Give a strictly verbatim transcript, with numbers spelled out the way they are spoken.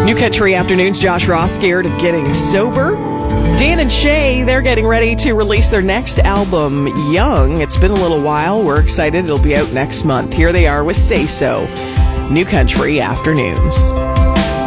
New Country Afternoons, Josh Ross, scared of getting sober. Dan and Shay, they're getting ready to release their next album, Young. It's been a little while. We're excited. It'll be out next month. Here they are with Say So. New Country Afternoons.